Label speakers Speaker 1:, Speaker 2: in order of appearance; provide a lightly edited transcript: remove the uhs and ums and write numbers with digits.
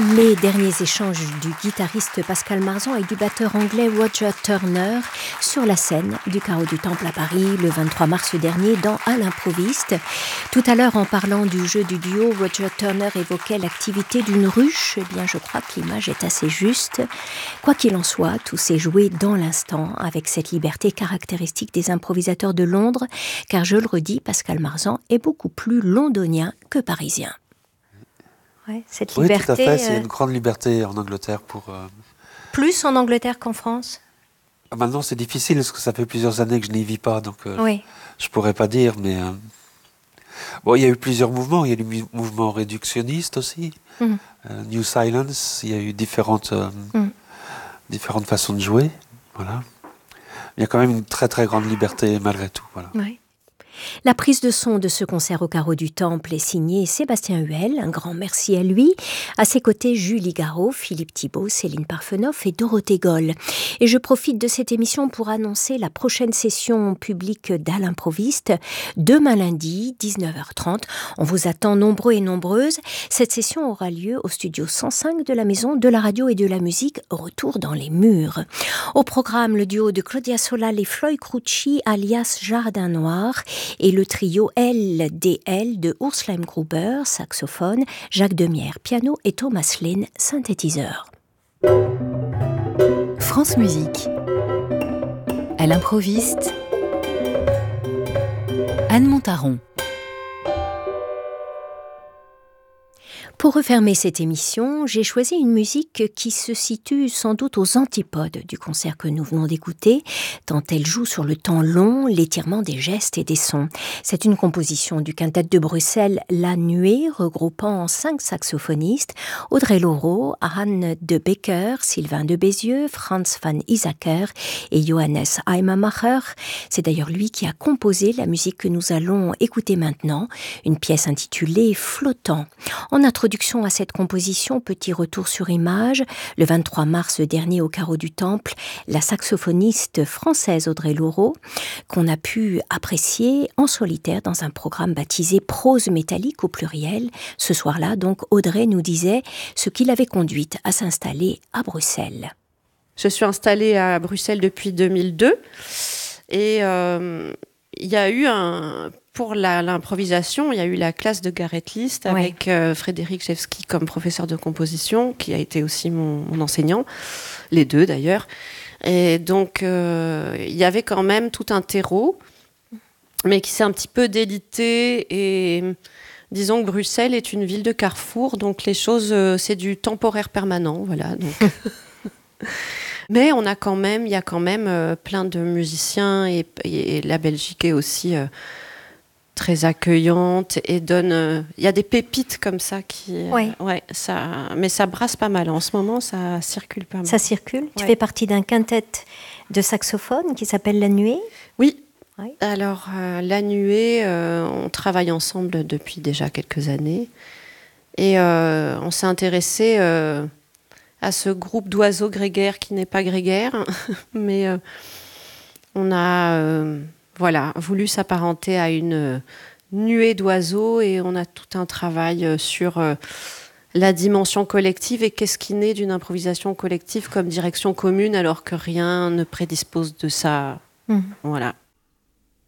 Speaker 1: Les derniers échanges du guitariste Pascal Marzan et du batteur anglais Roger Turner sur la scène du Carreau du Temple à Paris le 23 mars dernier dans À l'improviste. Tout à l'heure, en parlant du jeu du duo, Roger Turner évoquait l'activité d'une ruche. Eh bien, je crois que l'image est assez juste. Quoi qu'il en soit, tout s'est joué dans l'instant avec cette liberté caractéristique des improvisateurs de Londres, car je le redis, Pascal Marzan est beaucoup plus londonien que parisien. Ouais, cette liberté,
Speaker 2: oui, tout à fait. C'est une grande liberté en Angleterre pour...
Speaker 1: Plus en Angleterre qu'en France?
Speaker 2: Maintenant, c'est difficile parce que ça fait plusieurs années que je n'y vis pas, donc
Speaker 1: oui.
Speaker 2: Je pourrais pas dire, mais... Bon, il y a eu plusieurs mouvements. Il y a eu le mouvement réductionniste aussi, New Silence. Il y a eu différentes façons de jouer. Voilà. Il y a quand même une très très grande liberté malgré tout. Voilà.
Speaker 1: Oui. La prise de son de ce concert au Carreau du Temple est signée Sébastien Huel, un grand merci à lui. À ses côtés, Julie Garraud, Philippe Thibault, Céline Parfenoff et Dorothée Goll. Et je profite de cette émission pour annoncer la prochaine session publique d'À l'improviste, demain lundi, 19h30. On vous attend nombreux et nombreuses. Cette session aura lieu au studio 105 de la Maison de la Radio et de la Musique, retour dans les murs. Au programme, le duo de Claudia Solal et Floyd Crucci, alias Jardin Noir, et le trio LDL de Urs Leimgruber, saxophone, Jacques Demierre, piano et Thomas Lehn, synthétiseur.
Speaker 3: France Musique. À l'improviste, Anne Montaron.
Speaker 1: Pour refermer cette émission, j'ai choisi une musique qui se situe sans doute aux antipodes du concert que nous venons d'écouter, tant elle joue sur le temps long, l'étirement des gestes et des sons. C'est une composition du quintet de Bruxelles La Nuée, regroupant 5 saxophonistes, Audrey Laureau, Anne de Becker, Sylvain de Bézieux, Franz van Isacker et Johannes Heimamacher. C'est d'ailleurs lui qui a composé la musique que nous allons écouter maintenant, une pièce intitulée Flottant. En introduction à cette composition, petit retour sur image, le 23 mars dernier au Carreau du Temple, la saxophoniste française Audrey Laureau, qu'on a pu apprécier en solitaire dans un programme baptisé Prose métallique au pluriel. Ce soir-là, donc, Audrey nous disait ce qui l'avait conduite à s'installer à Bruxelles.
Speaker 4: Je suis installée à Bruxelles depuis 2002 et il y a eu pour l'improvisation, il y a eu la classe de Gareth List avec Frédéric Chevsky comme professeur de composition, qui a été aussi mon enseignant, les deux d'ailleurs. Et donc, il y avait quand même tout un terreau, mais qui s'est un petit peu délité. Et disons que Bruxelles est une ville de carrefour, donc les choses, c'est du temporaire permanent, voilà. Donc... Mais il y a quand même plein de musiciens et la Belgique est aussi très accueillante et donne. Il y a des pépites comme ça qui. Mais ça brasse pas mal. En ce moment, ça circule pas mal.
Speaker 1: Ça circule. Tu fais partie d'un quintet de saxophone qui s'appelle La Nuée.
Speaker 4: Oui. Alors La Nuée, on travaille ensemble depuis déjà quelques années et on s'est intéressé. À ce groupe d'oiseaux grégaires qui n'est pas grégaire, mais on a voulu s'apparenter à une nuée d'oiseaux et on a tout un travail sur la dimension collective et qu'est-ce qui naît d'une improvisation collective comme direction commune alors que rien ne prédispose de ça. Voilà.